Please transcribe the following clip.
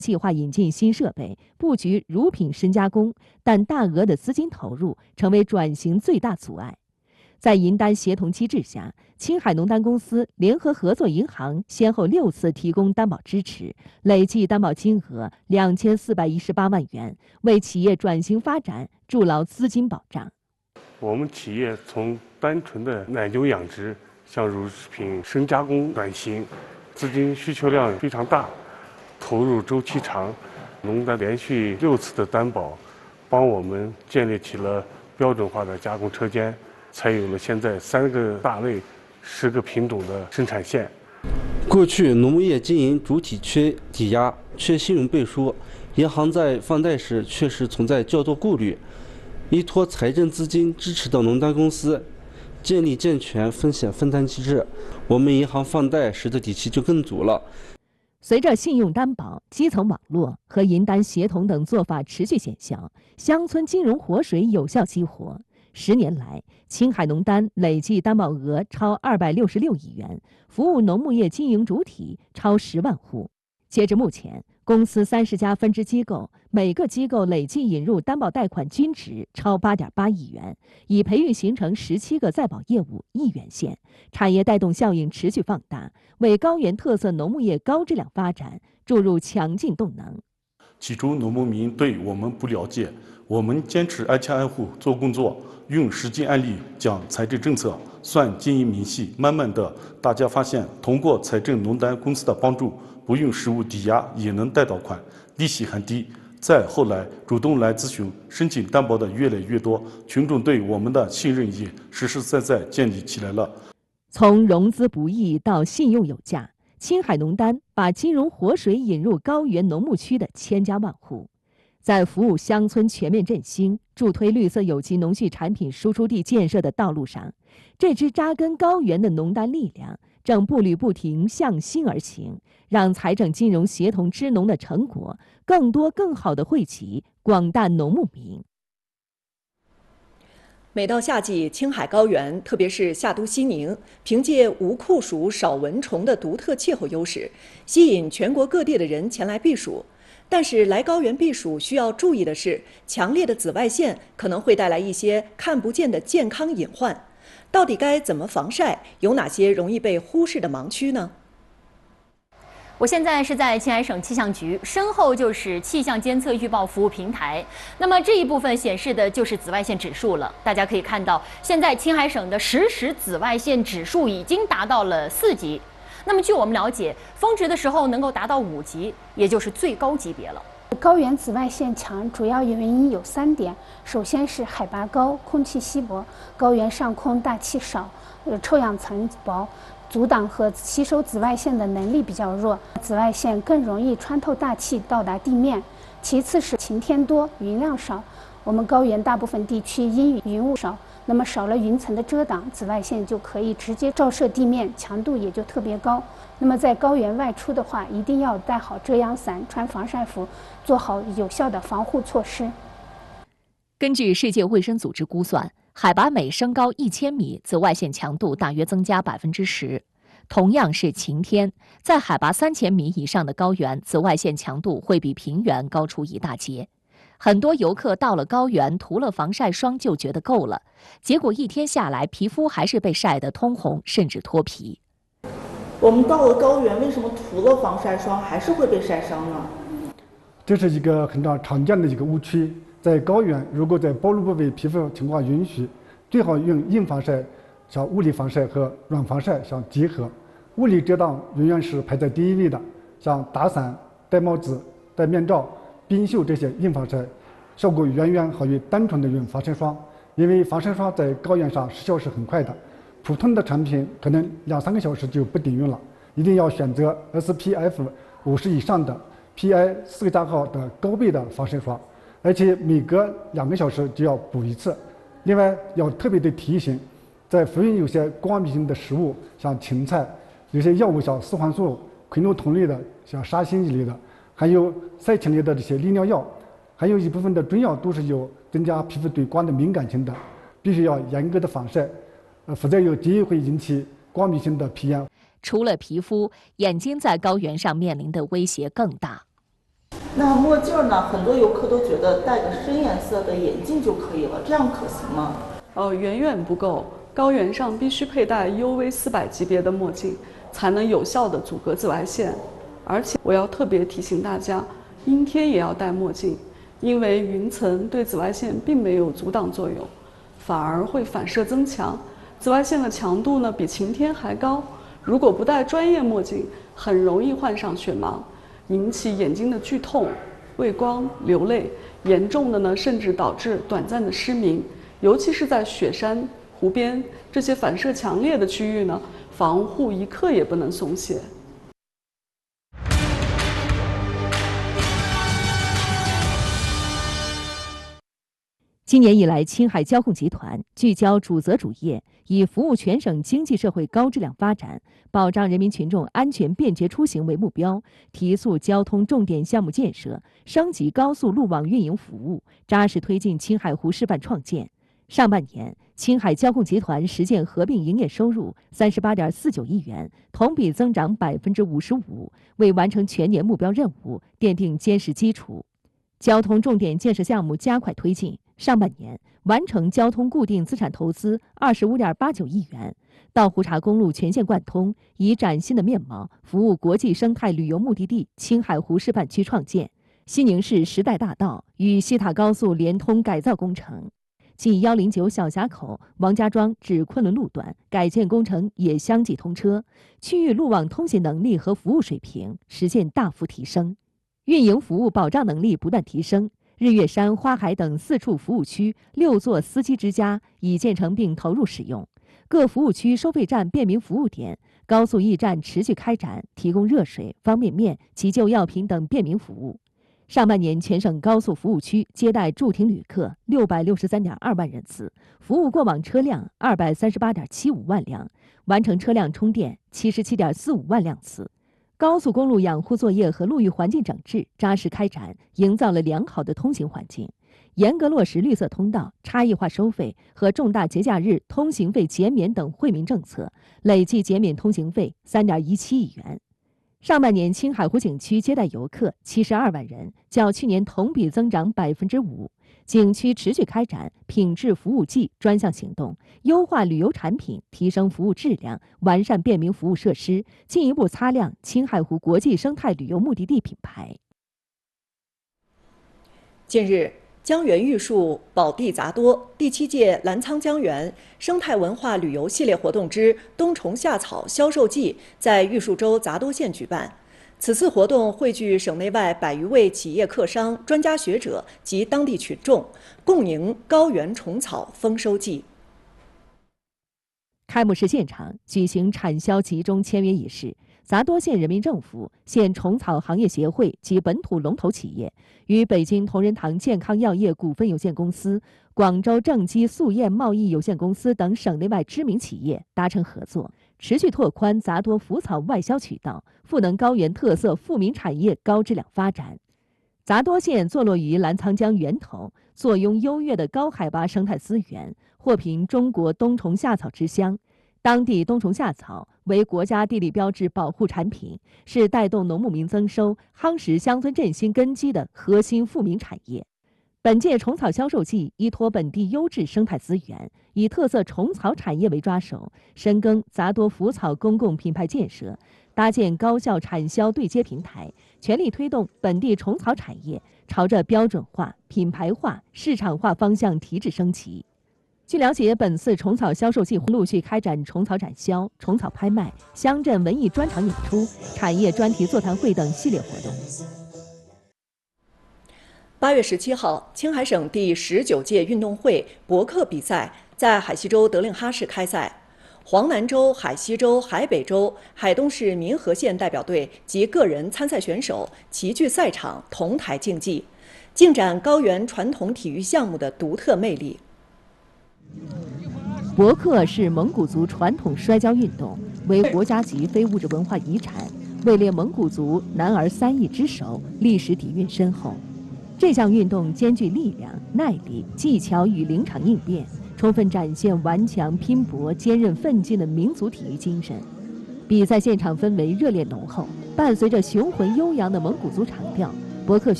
计划引进新设备，布局乳品深加工，但大额的资金投入成为转型最大阻碍。在银单协同机制下，青海农丹公司联合合作银行先后6次提供担保支持，累计担保金额2418万元，为企业转型发展筑牢资金保障。 我们企业从单纯的奶牛养殖向乳品深加工转型，资金需求量非常大，投入周期长。农丹连续6次的担保，帮我们建立起了标准化的加工车间，才有了现在3个大类、10个品种的生产线。 过去农牧业经营主体缺抵押、缺信用背书，银行在放贷时确实存在较多顾虑。依托财政资金支持的农丹公司，建立健全风险分担机制，我们银行放贷时的底气就更足了。 随着信用担保、基层网络和银单协同等做法持续见效，乡村金融活水有效激活。10年来，青海农丹累计担保额超266亿元，服务农牧业经营主体超10万户。截至目前，公司30家分支机构，每个机构累计引入担保贷款均值超8.8亿元，已培育形成17个在保业务1元线，产业带动效应持续放大，为高原特色农牧业高质量发展注入强劲动能。 起初，农牧民对我们不了解，我们坚持挨家挨户做工作，用实际案例讲财政政策，算经营明细。慢慢的，大家发现通过财政农丹公司的帮助，不用实物抵押也能贷到款，利息还低。再后来，主动来咨询、申请担保的越来越多，群众对我们的信任也实实在在建立起来了。 从融资不易到信用有价，青海农丹把金融活水引入高原农牧区的千家万户，在服务乡村全面振兴、助推绿色有机农畜产品输出地建设的道路上，这支扎根高原的农丹力量正步履不停向心而行，让财政金融协同支农的成果更多更好地惠及广大农牧民。 每到夏季，青海高原，特别是夏都西宁，凭借无酷暑、少蚊虫的独特气候优势，吸引全国各地的人前来避暑。但是来高原避暑需要注意的是，强烈的紫外线可能会带来一些看不见的健康隐患。到底该怎么防晒？有哪些容易被忽视的盲区呢？ 我现在是在青海省气象局，身后就是气象监测预报服务平台。那么这一部分显示的就是紫外线指数了。大家可以看到，现在青海省的实时紫外线指数已经达到了4级。那么据我们了解，峰值的时候能够达到5级，也就是最高级别了。 高原紫外线强主要原因有3点，首先是海拔高、空气稀薄，高原上空大气少，臭氧层薄，阻挡和吸收紫外线的能力比较弱，紫外线更容易穿透大气到达地面。其次是晴天多、云量少，我们高原大部分地区阴雨云雾少，那么少了云层的遮挡，紫外线就可以直接照射地面，强度也就特别高。那么在高原外出的话，一定要带好遮阳伞、穿防晒服，做好有效的防护措施。 根据世界卫生组织估算，海拔每升高1000米，紫外线强度大约增加10%。同样是晴天，在海拔3000米以上的高原，紫外线强度会比平原高出一大截。很多游客到了高原，涂了防晒霜就觉得够了，结果一天下来，皮肤还是被晒得通红，甚至脱皮。 我们到了高原，为什么涂了防晒霜还是会被晒伤呢？ 这是一个很常见的一个误区。在高原，如果在暴露部位皮肤情况允许，最好用硬防晒、像物理防晒和软防晒相结合。物理遮挡永远是排在第一位的，像打伞、戴帽子、戴面罩、冰袖这些硬防晒，效果远远好于单纯的用防晒霜。因为防晒霜在高原上失效是很快的，普通的产品可能2-3个小时就不顶用了。一定要选择 SPF 50以上的 PI 4个加号的高倍的防晒霜，而且每隔2个小时就要补一次。另外要特别的提醒，在服用有些光敏性的食物，像芹菜，有些药物像四环素、喹诺酮类的，像沙星一类的，还有赛芹类的这些利尿药，还有一部分的中药都是有增加皮肤对光的敏感性的，必须要严格的防晒，否则有机会引起光敏性的皮炎。 除了皮肤，眼睛在高原上面临的威胁更大。 那墨镜呢？很多游客都觉得戴个深颜色的眼镜就可以了，这样可行吗？ 远远不够。高原上必须佩戴 UV400级别的墨镜，才能有效地阻隔紫外线。而且我要特别提醒大家，阴天也要戴墨镜，因为云层对紫外线并没有阻挡作用，反而会反射增强。紫外线的强度呢比晴天还高。如果不戴专业墨镜，很容易患上雪盲，引起眼睛的剧痛、畏光、流泪，严重的呢甚至导致短暂的失明。尤其是在雪山、湖边这些反射强烈的区域呢，防护一刻也不能松懈。 今年以来，青海交控集团聚焦主责主业，以服务全省经济社会高质量发展、保障人民群众安全便捷出行为目标，提速交通重点项目建设，升级高速路网运营服务，扎实推进青海湖示范创建。上半年，青海交控集团实现合并营业收入38.49亿元，同比增长55%，为完成全年目标任务奠定坚实基础。交通重点建设项目加快推进。上半年完成交通固定资产投资25.89亿元，到湖察公路全线贯通，以崭新的面貌服务国际生态旅游目的地青海湖示范区创建。西宁市时代大道与西塔高速联通改造工程，继109小峡口王家庄至昆仑路段改建工程也相继通车，区域路网通行能力和服务水平实现大幅提升，运营服务保障能力不断提升。日月山、花海等4处服务区6座司机之家已建成并投入使用，各服务区收费站便民服务点、高速驿站持续开展，提供热水、方便面、急救药品等便民服务。上半年，全省高速服务区接待驻停旅客663.2万人次，服务过往车辆238.75万辆，完成车辆充电77.45万辆次。高速公路养护作业和路域环境整治扎实开展，营造了良好的通行环境，严格落实绿色通道、差异化收费和重大节假日通行费减免等惠民政策，累计减免通行费3.17亿元。上半年，青海湖景区接待游客72万人，较去年同比增长5%。景区持续开展品质服务季专项行动，优化旅游产品，提升服务质量，完善便民服务设施，进一步擦亮青海湖国际生态旅游目的地品牌。 近日，江源玉树宝地杂多第7届澜沧江源生态文化旅游系列活动之冬虫夏草销售季在玉树州杂多县举办。此次活动汇聚省内外100余位企业客商、专家学者及当地群众，共迎高原虫草丰收季。 开幕式现场举行产销集中签约仪式，杂多县人民政府、县虫草行业协会及本土龙头企业与北京同仁堂健康药业股份有限公司、广州正畸素燕贸易有限公司等省内外知名企业达成合作，持续拓宽杂多腐草外销渠道，赋能高原特色富民产业高质量发展。杂多县坐落于澜沧江源头，坐拥优越的高海拔生态资源，获评中国冬虫夏草之乡。当地冬虫夏草为国家地理标志保护产品，是带动农牧民增收、夯实乡村振兴根基的核心富民产业。本届虫草销售季依托本地优质生态资源，以特色虫草产业为抓手，深耕杂多腐草公共品牌建设，搭建高效产销对接平台，全力推动本地虫草产业朝着标准化、品牌化、市场化方向提质升级。据了解，本次虫草销售季陆续开展虫草展销、虫草拍卖、乡镇文艺专场演出、产业专题座谈会等系列活动。 8月17号，青海省第19届运动会博客比赛在海西州德令哈市开赛。黄南州、海西州、海北州、海东市民和县代表队及个人参赛选手齐聚赛场，同台竞技，尽展高原传统体育项目的独特魅力。 博客是蒙古族传统摔跤运动，为国家级非物质文化遗产，位列蒙古族男儿3艺之首，历史底蕴深厚。这项运动兼具力量、耐力、技巧与临场应变，充分展现顽强拼搏、坚韧奋进的民族体育精神。比赛现场氛围热烈浓厚，伴随着雄浑悠扬的蒙古族长调，博客